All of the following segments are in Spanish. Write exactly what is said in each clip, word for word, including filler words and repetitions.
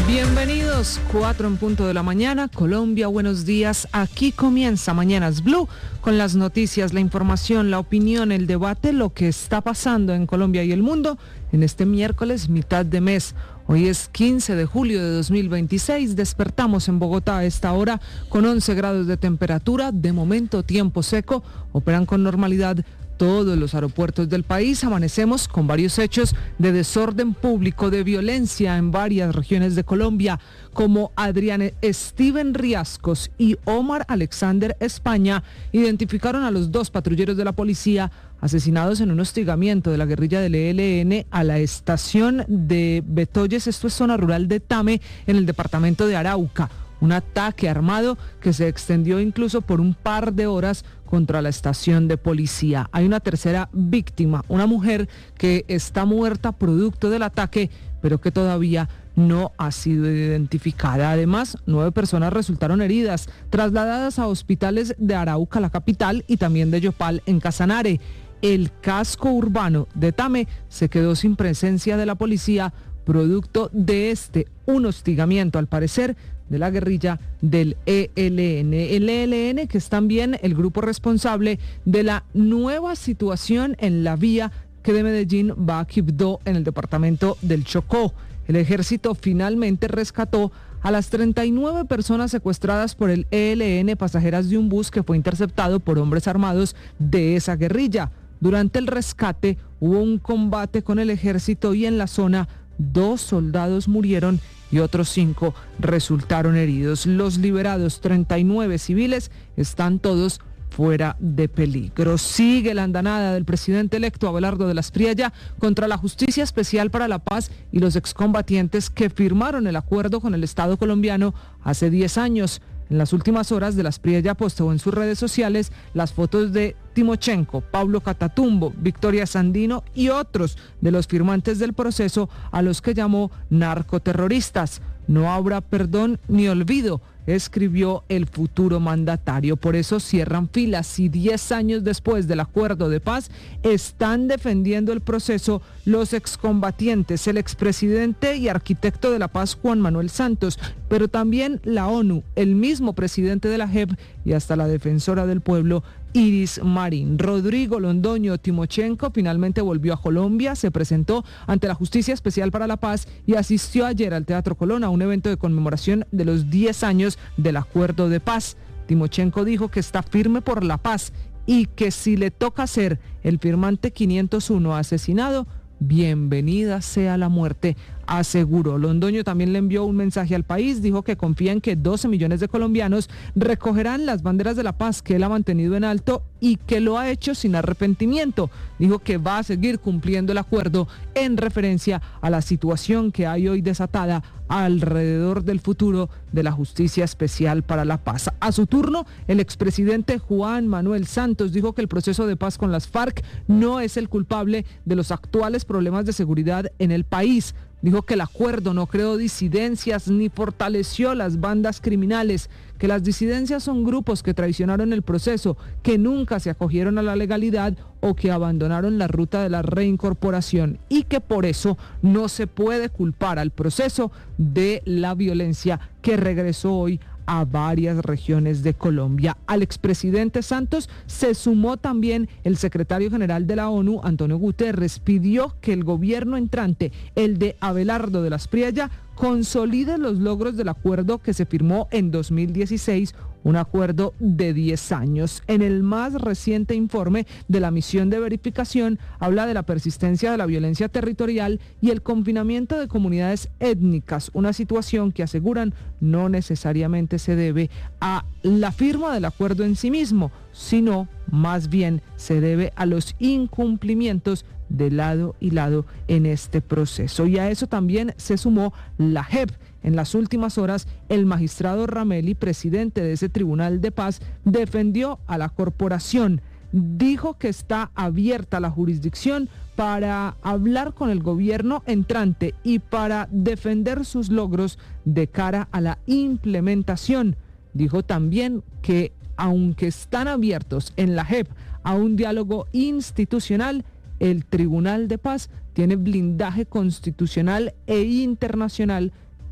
Bienvenidos, cuatro en punto de la mañana, Colombia, buenos días. Aquí comienza Mañanas Blue con las noticias, la información, la opinión, el debate, lo que está pasando en Colombia y el mundo en este miércoles, mitad de mes. Hoy es quince de julio de dos mil veintiséis, despertamos en Bogotá a esta hora con once grados de temperatura, de momento tiempo seco, operan con normalidad todos los aeropuertos del país. Amanecemos con varios hechos de desorden público, de violencia en varias regiones de Colombia, como Adrián Steven Riascos y Omar Alexander España identificaron a los dos patrulleros de la policía asesinados en un hostigamiento de la guerrilla del E L N a la estación de Betoyes, esto es zona rural de Tame, en el departamento de Arauca. Un ataque armado que se extendió incluso por un par de horas contra la estación de policía. Hay una tercera víctima, una mujer que está muerta producto del ataque, pero que todavía no ha sido identificada. Además, nueve personas resultaron heridas, trasladadas a hospitales de Arauca, la capital, y también de Yopal, en Casanare. El casco urbano de Tame se quedó sin presencia de la policía, producto de este, un hostigamiento, al parecer, de la guerrilla del E L N. El E L N, que es también el grupo responsable de la nueva situación en la vía que de Medellín va a Quibdó, en el departamento del Chocó. El ejército finalmente rescató a las treinta y nueve personas secuestradas por el E L N, pasajeras de un bus que fue interceptado por hombres armados de esa guerrilla. Durante el rescate hubo un combate con el ejército y en la zona dos soldados murieron y otros cinco resultaron heridos. Los liberados, treinta y nueve civiles, están todos fuera de peligro. Sigue la andanada del presidente electo Abelardo de la Espriella contra la Justicia Especial para la Paz y los excombatientes que firmaron el acuerdo con el Estado colombiano hace diez años. En las últimas horas, de la Espriella postó en sus redes sociales las fotos de Timochenko, Pablo Catatumbo, Victoria Sandino y otros de los firmantes del proceso, a los que llamó narcoterroristas. No habrá perdón ni olvido, escribió el futuro mandatario. Por eso cierran filas y diez años después del acuerdo de paz están defendiendo el proceso los excombatientes, el expresidente y arquitecto de la paz Juan Manuel Santos, pero también la ONU, el mismo presidente de la J E P y hasta la defensora del pueblo Iris Marín. Rodrigo Londoño Timochenko finalmente volvió a Colombia, se presentó ante la Justicia Especial para la Paz y asistió ayer al Teatro Colón a un evento de conmemoración de los diez años del acuerdo de paz. Timochenko dijo que está firme por la paz y que si le toca ser el firmante quinientos uno asesinado, bienvenida sea la muerte, aseguró. Londoño también le envió un mensaje al país, dijo que confía en que doce millones de colombianos recogerán las banderas de la paz que él ha mantenido en alto y que lo ha hecho sin arrepentimiento. Dijo que va a seguir cumpliendo el acuerdo en referencia a la situación que hay hoy desatada alrededor del futuro de la Justicia Especial para la Paz. A su turno, el expresidente Juan Manuel Santos dijo que el proceso de paz con las FARC no es el culpable de los actuales problemas de seguridad en el país. Dijo que el acuerdo no creó disidencias ni fortaleció las bandas criminales, que las disidencias son grupos que traicionaron el proceso, que nunca se acogieron a la legalidad o que abandonaron la ruta de la reincorporación y que por eso no se puede culpar al proceso de la violencia que regresó hoy a varias regiones de Colombia. Al expresidente Santos se sumó también el secretario general de la ONU, Antonio Guterres. Pidió que el gobierno entrante, el de Abelardo de la Espriella, consolide los logros del acuerdo que se firmó en dos mil dieciséis, un acuerdo de diez años. En el más reciente informe de la misión de verificación, habla de la persistencia de la violencia territorial y el confinamiento de comunidades étnicas, una situación que aseguran no necesariamente se debe a la firma del acuerdo en sí mismo, sino más bien se debe a los incumplimientos de lado y lado en este proceso. Y a eso también se sumó la J E P. En las últimas horas, el magistrado Ramelli, presidente de ese Tribunal de Paz, defendió a la corporación. Dijo que está abierta la jurisdicción para hablar con el gobierno entrante y para defender sus logros de cara a la implementación. Dijo también que, aunque están abiertos en la J E P a un diálogo institucional, el Tribunal de Paz tiene blindaje constitucional e internacional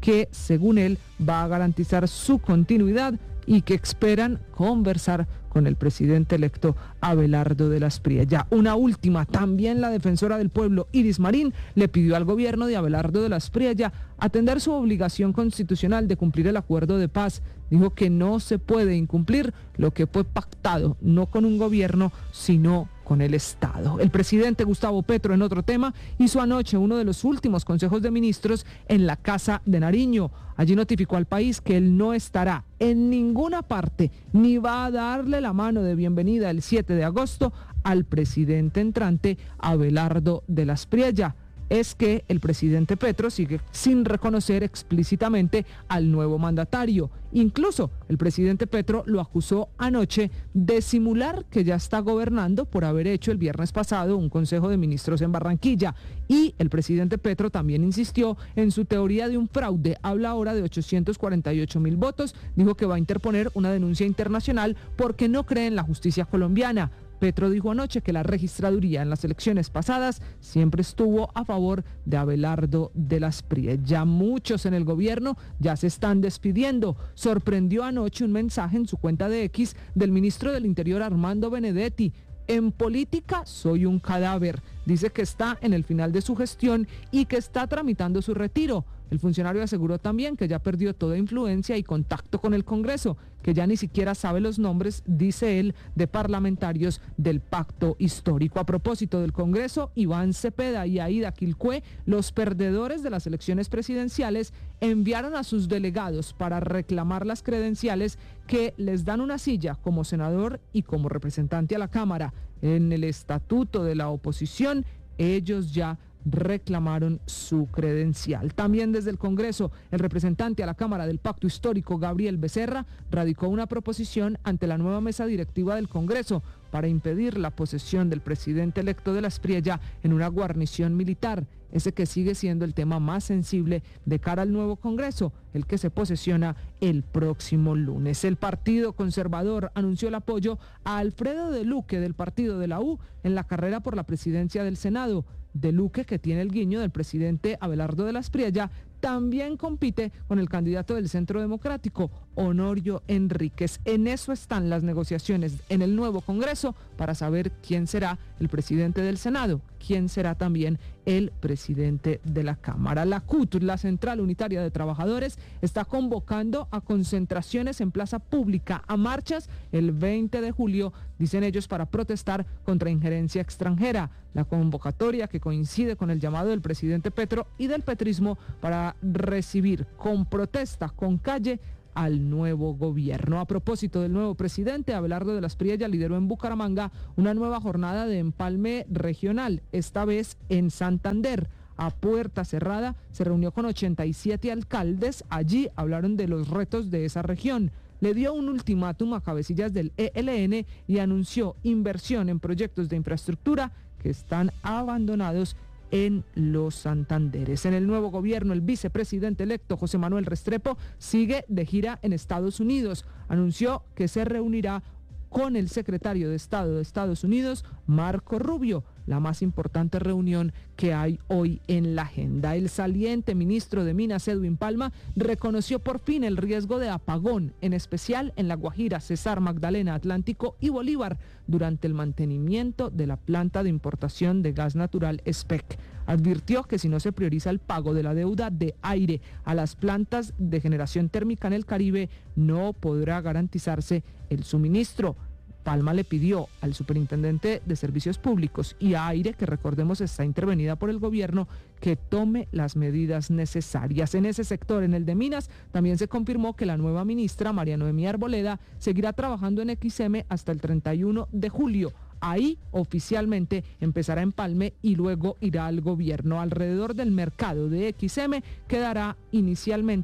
que, según él, va a garantizar su continuidad y que esperan conversar con el presidente electo Abelardo de las Priella. Una última, también la defensora del pueblo Iris Marín le pidió al gobierno de Abelardo de las Priella atender su obligación constitucional de cumplir el acuerdo de paz. Dijo que no se puede incumplir lo que fue pactado, no con un gobierno, sino con el Estado. El presidente Gustavo Petro, en otro tema, hizo anoche uno de los últimos consejos de ministros en la Casa de Nariño. Allí notificó al país que él no estará en ninguna parte ni va a darle la mano de bienvenida el siete de agosto al presidente entrante Abelardo de las Priella. Es que el presidente Petro sigue sin reconocer explícitamente al nuevo mandatario. Incluso el presidente Petro lo acusó anoche de simular que ya está gobernando por haber hecho el viernes pasado un consejo de ministros en Barranquilla. Y el presidente Petro también insistió en su teoría de un fraude. Habla ahora de ochocientos cuarenta y ocho mil votos. Dijo que va a interponer una denuncia internacional porque no cree en la justicia colombiana. Petro dijo anoche que la registraduría en las elecciones pasadas siempre estuvo a favor de Abelardo de las Priella. Muchos en el gobierno ya se están despidiendo. Sorprendió anoche un mensaje en su cuenta de X del ministro del Interior Armando Benedetti. En política soy un cadáver. Dice que está en el final de su gestión y que está tramitando su retiro. El funcionario aseguró también que ya perdió toda influencia y contacto con el Congreso, que ya ni siquiera sabe los nombres, dice él, de parlamentarios del pacto histórico. A propósito del Congreso, Iván Cepeda y Aida Quilcué, los perdedores de las elecciones presidenciales, enviaron a sus delegados para reclamar las credenciales que les dan una silla como senador y como representante a la Cámara. En el estatuto de la oposición, ellos ya reclamaron su credencial. También desde el Congreso, el representante a la Cámara del Pacto Histórico, Gabriel Becerra, radicó una proposición ante la nueva mesa directiva del Congreso para impedir la posesión del presidente electo de las Priella en una guarnición militar, ese que sigue siendo el tema más sensible de cara al nuevo Congreso, el que se posesiona el próximo lunes. El Partido Conservador anunció el apoyo a Alfredo de Luque del partido de la U en la carrera por la presidencia del Senado. De Luque, que tiene el guiño del presidente Abelardo de las Priella, también compite con el candidato del Centro Democrático, Honorio Enríquez. En eso están las negociaciones en el nuevo Congreso para saber quién será el presidente del Senado, quién será también el presidente de la Cámara. La C U T, la Central Unitaria de Trabajadores, está convocando a concentraciones en plaza pública, a marchas el veinte de julio, dicen ellos, para protestar contra injerencia extranjera. La convocatoria, que coincide con el llamado del presidente Petro y del petrismo para recibir con protesta, con calle, al nuevo gobierno. A propósito del nuevo presidente, Abelardo de las Priella lideró en Bucaramanga una nueva jornada de empalme regional, esta vez en Santander. A puerta cerrada se reunió con ochenta y siete alcaldes. Allí hablaron de los retos de esa región. Le dio un ultimátum a cabecillas del E L N y anunció inversión en proyectos de infraestructura que están abandonados en los Santanderes. En el nuevo gobierno, el vicepresidente electo José Manuel Restrepo sigue de gira en Estados Unidos. Anunció que se reunirá con el secretario de Estado de Estados Unidos, Marco Rubio, la más importante reunión que hay hoy en la agenda. El saliente ministro de Minas, Edwin Palma, reconoció por fin el riesgo de apagón, en especial en La Guajira, Cesar, Magdalena, Atlántico y Bolívar, durante el mantenimiento de la planta de importación de gas natural S P E C. Advirtió que si no se prioriza el pago de la deuda de aire a las plantas de generación térmica en el Caribe, no podrá garantizarse el suministro. Palma le pidió al superintendente de Servicios Públicos y a Aire, que recordemos está intervenida por el gobierno, que tome las medidas necesarias. En ese sector, en el de Minas, también se confirmó que la nueva ministra, María Noemí Arboleda, seguirá trabajando en X M hasta el treinta y uno de julio. Ahí oficialmente empezará empalme y luego irá al gobierno. Alrededor del mercado de X M quedará inicialmente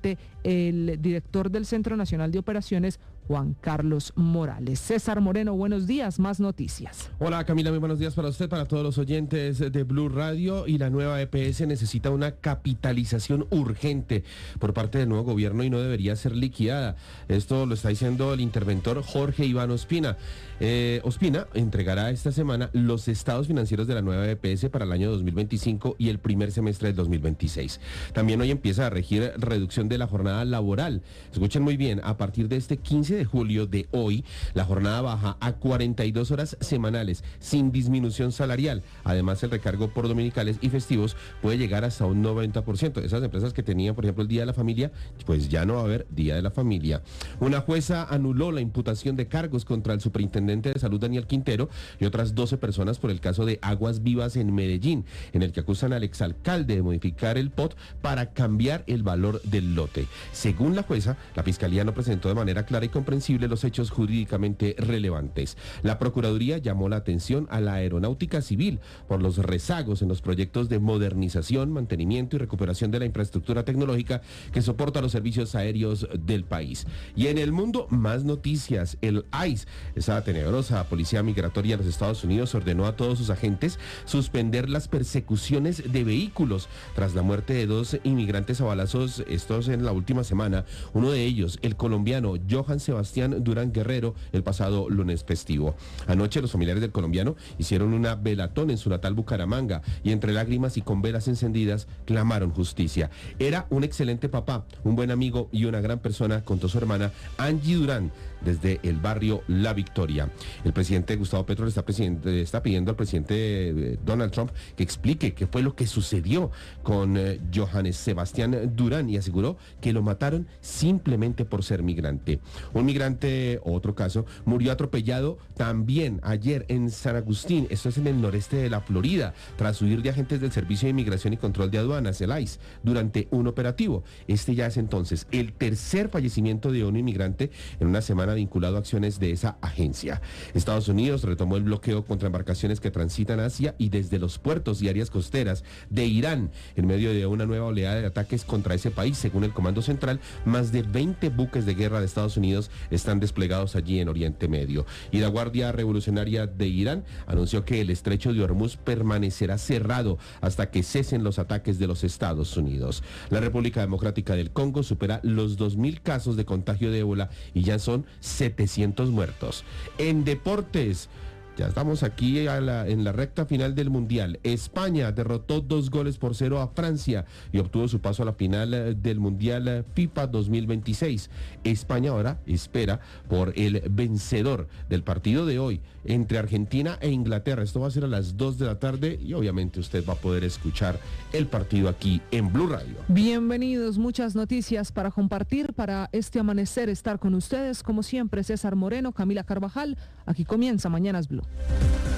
el director del Centro Nacional de Operaciones, Juan Carlos Morales. César Moreno, buenos días, más noticias. Hola Camila, muy buenos días para usted, para todos los oyentes de Blue Radio. Y la nueva E P S necesita una capitalización urgente por parte del nuevo gobierno y no debería ser liquidada. Esto lo está diciendo el interventor Jorge Iván Ospina. Eh, Ospina entregará esta semana los estados financieros de la nueva E P S para el año dos mil veinticinco y el primer semestre del dos mil veintiséis. También hoy empieza a regir reducción de la jornada laboral. Escuchen muy bien, a partir de este quince de julio de hoy, la jornada baja a cuarenta y dos horas semanales sin disminución salarial. Además, el recargo por dominicales y festivos puede llegar hasta un noventa por ciento. Esas empresas que tenían, por ejemplo, el Día de la Familia, pues ya no va a haber Día de la Familia. Una jueza anuló la imputación de cargos contra el superintendente de salud Daniel Quintero y otras doce personas por el caso de Aguas Vivas en Medellín, en el que acusan al exalcalde de modificar el P O T para cambiar el valor del lote. Según la jueza, la fiscalía no presentó de manera clara y comprensible los hechos jurídicamente relevantes. La Procuraduría llamó la atención a la aeronáutica civil por los rezagos en los proyectos de modernización, mantenimiento y recuperación de la infraestructura tecnológica que soporta los servicios aéreos del país. Y en el mundo, más noticias. El I C E, esa tenebrosa policía migratoria de los Estados Unidos, ordenó a todos sus agentes suspender las persecuciones de vehículos tras la muerte de dos inmigrantes a balazos, estos en la última semana. Uno de ellos, el colombiano Johan Sebastián Durán Guerrero, el pasado lunes festivo. Anoche los familiares del colombiano hicieron una velatón en su natal Bucaramanga y entre lágrimas y con velas encendidas clamaron justicia. Era un excelente papá, un buen amigo y una gran persona, contó su hermana Angie Durán desde el barrio La Victoria. El presidente Gustavo Petro le está, está pidiendo al presidente Donald Trump que explique qué fue lo que sucedió con eh, Johannes Sebastián Durán y aseguró que lo mataron simplemente por ser migrante. Un migrante, otro caso, murió atropellado también ayer en San Agustín, esto es en el noreste de la Florida, tras huir de agentes del Servicio de Inmigración y Control de Aduanas, el I C E, durante un operativo. Este ya es entonces el tercer fallecimiento de un inmigrante en una semana vinculado a acciones de esa agencia. Estados Unidos retomó el bloqueo contra embarcaciones que transitan hacia y desde los puertos y áreas costeras de Irán, en medio de una nueva oleada de ataques contra ese país. Según el Comando Central, más de veinte buques de guerra de Estados Unidos están desplegados allí en Oriente Medio. Y la Guardia Revolucionaria de Irán anunció que el estrecho de Hormuz permanecerá cerrado hasta que cesen los ataques de los Estados Unidos. La República Democrática del Congo supera los dos mil casos de contagio de ébola y ya son setecientos muertos. En deportes, ya estamos aquí a la, en la recta final del Mundial. España derrotó dos goles por cero a Francia y obtuvo su paso a la final del Mundial FIFA dos mil veintiséis. España ahora espera por el vencedor del partido de hoy entre Argentina e Inglaterra. Esto va a ser a las dos de la tarde y obviamente usted va a poder escuchar el partido aquí en Blue Radio. Bienvenidos, muchas noticias para compartir, para este amanecer estar con ustedes. Como siempre, César Moreno, Camila Carvajal. Aquí comienza Mañanas Blue.